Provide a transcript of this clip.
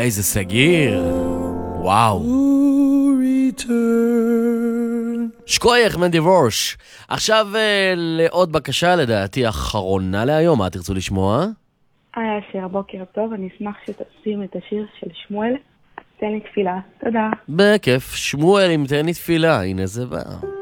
איזה סגיר. וואו. שקוייך מנדי ווש. עכשיו לעוד בקשה, לדעתי אחרונה להיום. מה תרצו לשמוע? היי אשר, בוקר טוב, אני אשמח שתשים את השיר של שמואל, תן לי תפילה. תודה. בכיף, שמואל עם תן לי תפילה, הנה זה בא.